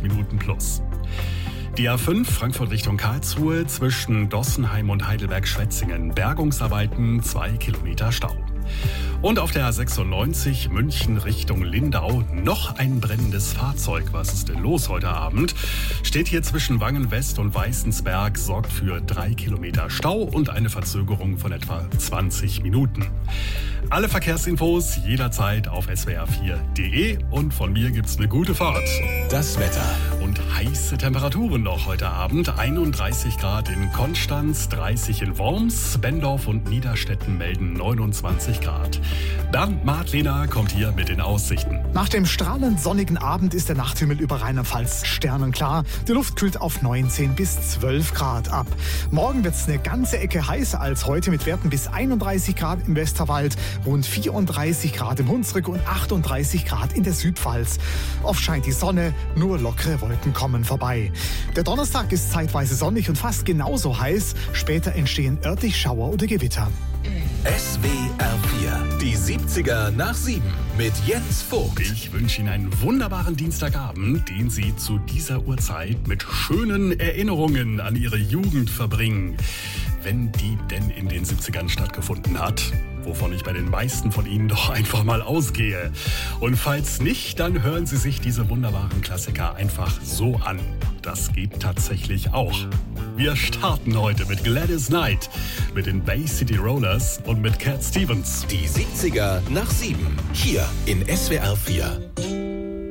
20 Minuten plus. Die A5 Frankfurt Richtung Karlsruhe zwischen Dossenheim und Heidelberg-Schwetzingen. Bergungsarbeiten, 2 Kilometer Stau. Und auf der A96 München Richtung Lindau noch ein brennendes Fahrzeug. Was ist denn los heute Abend? Steht hier zwischen Wangen-West und Weißensberg, sorgt für 3 Kilometer Stau und eine Verzögerung von etwa 20 Minuten. Alle Verkehrsinfos jederzeit auf swr4.de und von mir gibt's eine gute Fahrt. Das Wetter. Und heiße Temperaturen noch heute Abend. 31 Grad in Konstanz, 30 in Worms, Bendorf und Niederstetten melden 29 Grad. Bernd Madlener kommt hier mit den Aussichten. Nach dem strahlend sonnigen Abend ist der Nachthimmel über Rheinland-Pfalz sternenklar. Die Luft kühlt auf 19 bis 12 Grad ab. Morgen wird es eine ganze Ecke heißer als heute mit Werten bis 31 Grad im Westerwald, rund 34 Grad im Hunsrück und 38 Grad in der Südpfalz. Oft scheint die Sonne, nur lockere Wolken kommen vorbei. Der Donnerstag ist zeitweise sonnig und fast genauso heiß. Später entstehen örtlich Schauer oder Gewitter. SWR4, die 70er nach 7 mit Jens Vogt. Ich wünsche Ihnen einen wunderbaren Dienstagabend, den Sie zu dieser Uhrzeit mit schönen Erinnerungen an Ihre Jugend verbringen. Wenn die denn in den 70ern stattgefunden hat, wovon ich bei den meisten von Ihnen doch einfach mal ausgehe. Und falls nicht, dann hören Sie sich diese wunderbaren Klassiker einfach so an. Das geht tatsächlich auch. Wir starten heute mit Gladys Knight, mit den Bay City Rollers und mit Cat Stevens. Die 70er nach 7, hier in SWR4.